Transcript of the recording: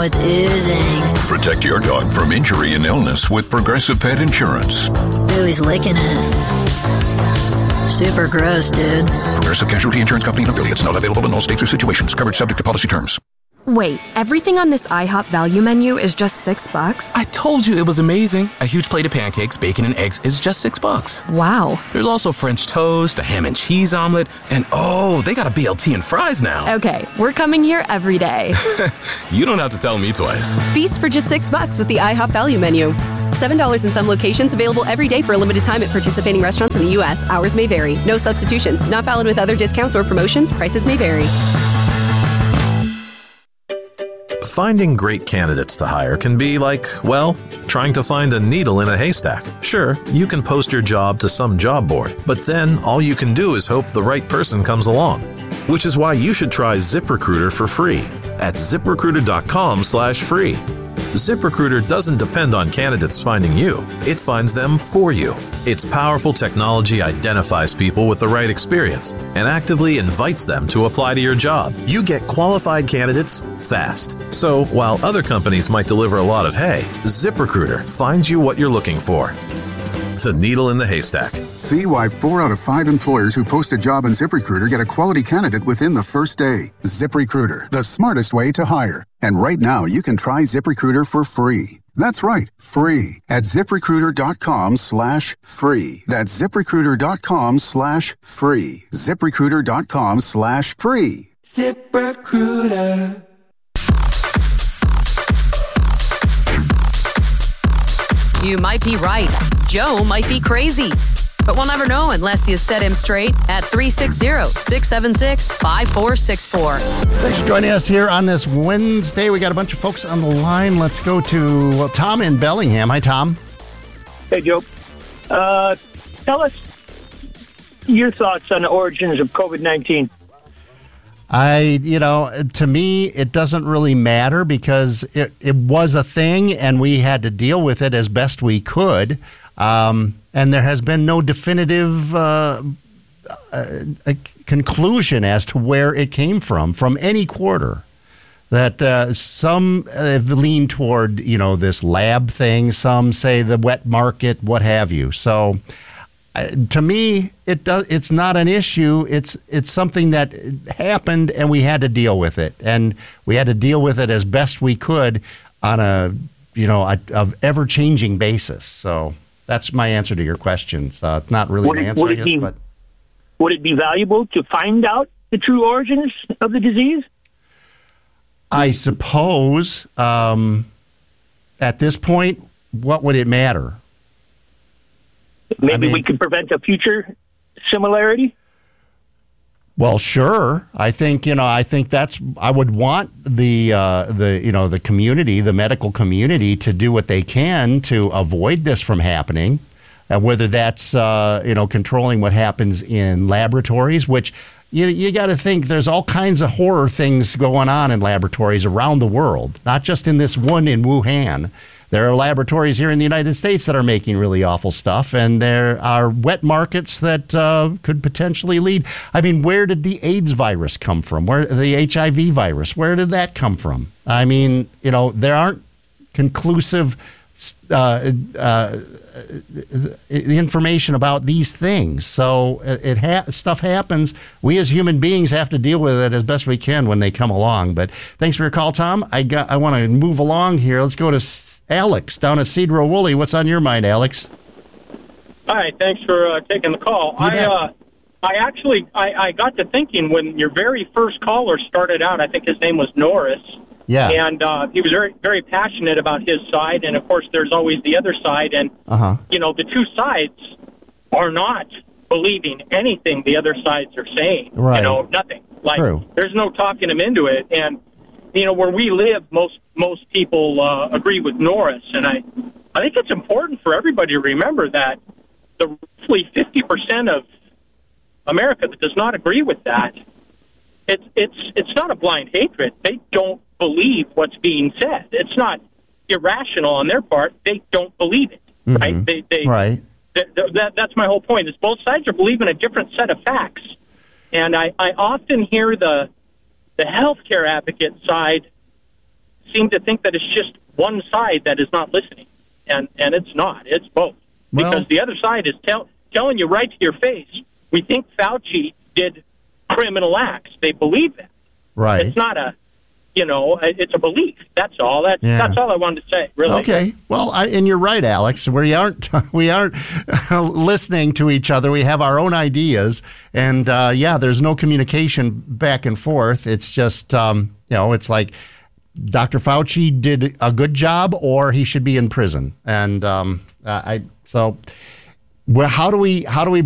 it's oozing. Protect your dog from injury and illness with Progressive Pet Insurance. Ooh, he's licking it. Super gross, dude. Progressive Casualty Insurance Company and affiliates. Not available in all states or situations. Coverage subject to policy terms. Wait, everything on this IHOP value menu is just $6? I told you it was amazing. A huge plate of pancakes, bacon, and eggs is just $6. Wow. There's also French toast, a ham and cheese omelet, and they got a BLT and fries now. Okay, we're coming here every day. You don't have to tell me twice. Feast for just $6 with the IHOP value menu. $7 in some locations, available every day for a limited time at participating restaurants in the U.S. Hours may vary. No substitutions. Not valid with other discounts or promotions. Prices may vary. Finding great candidates to hire can be like, well, trying to find a needle in a haystack. Sure, you can post your job to some job board, but then all you can do is hope the right person comes along. Which is why you should try ZipRecruiter for free at ZipRecruiter.com/free. ZipRecruiter doesn't depend on candidates finding you. It finds them for you. Its powerful technology identifies people with the right experience and actively invites them to apply to your job. You get qualified candidates fast. So while other companies might deliver a lot of hay, ZipRecruiter finds you what you're looking for. The needle in the haystack. See why 4 out of 5 employers who post a job on ZipRecruiter get a quality candidate within the first day. ZipRecruiter, the smartest way to hire. And right now, you can try ZipRecruiter for free. That's right, free at ZipRecruiter.com/free. That's ZipRecruiter.com/free. ZipRecruiter.com/free. ZipRecruiter. You might be right. Joe might be crazy. But we'll never know unless you set him straight at 360-676-5464. Thanks for joining us here on this Wednesday. We got a bunch of folks on the line. Let's go to Tom in Bellingham. Hi, Tom. Hey, Joe. Tell us your thoughts on the origins of COVID-19. To me, it doesn't really matter because it was a thing and we had to deal with it as best we could. And there has been no definitive conclusion as to where it came from any quarter. That some have leaned toward, this lab thing. Some say the wet market, what have you. So to me, it's not an issue. It's something that happened, and we had to deal with it, and we had to deal with it as best we could on a ever-changing basis. So that's my answer to your questions. It's not really an answer, but would it be valuable to find out the true origins of the disease? I suppose at this point, what would it matter? Maybe we could prevent a future similarity? Well, sure. I think that's. I would want the community, the medical community, to do what they can to avoid this from happening. Whether that's controlling what happens in laboratories, which you got to think there's all kinds of horror things going on in laboratories around the world, not just in this one in Wuhan. There are laboratories here in the United States that are making really awful stuff, and there are wet markets that could potentially lead. I mean, where did the AIDS virus come from? Where the HIV virus? Where did that come from? I mean, there aren't conclusive information about these things. So stuff happens. We as human beings have to deal with it as best we can when they come along. But thanks for your call, Tom. I want to move along here. Let's go to Alex down at Cedro Woolley. What's on your mind, Alex? Hi, thanks for taking the call. I got to thinking when your very first caller started out, I think his name was Norris. Yeah. And he was very, very passionate about his side, and of course there's always the other side, and the two sides are not believing anything the other sides are saying. Right. Nothing. Like True. There's no talking them into it, and where we live, most people agree with Norris, and I think it's important for everybody to remember that the roughly 50% of America that does not agree with that, it's not a blind hatred. They don't believe what's being said. It's not irrational on their part. They don't believe it, right? Right. That's my whole point. Is both sides are believing a different set of facts, and I often hear the healthcare advocate side seem to think that it's just one side that is not listening, and it's not. It's both. Because the other side is telling you right to your face, we think Fauci did criminal acts. They believe that. Right. It's not it's a belief. That's all. That's all I wanted to say, really. Okay. Well, and you're right, Alex. We aren't listening to each other. We have our own ideas, and there's no communication back and forth. It's just it's like Dr. Fauci did a good job, or he should be in prison. And how do we